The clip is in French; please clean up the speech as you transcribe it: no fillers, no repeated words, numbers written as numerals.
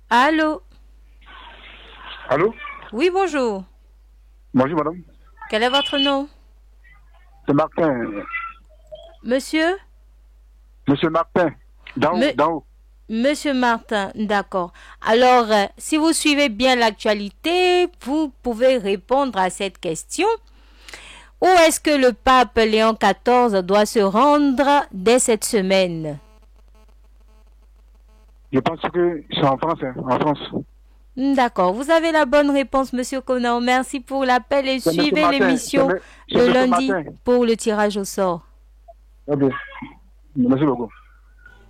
Allô? Allô? Oui, bonjour. Bonjour, madame. Quel est votre nom? C'est Martin. Monsieur? Monsieur Martin. D'en haut, Me- d'en haut. Monsieur Martin, d'accord. Alors, si vous suivez bien l'actualité, vous pouvez répondre à cette question. Où est-ce que le pape Léon XIV doit se rendre dès cette semaine? Je pense que c'est en France, hein, en France. D'accord, vous avez la bonne réponse, Monsieur Conan. Merci pour l'appel et C'est Monsieur suivez Martin. l'émission C'est le Monsieur lundi Martin. pour le tirage au sort. Ok. Merci beaucoup.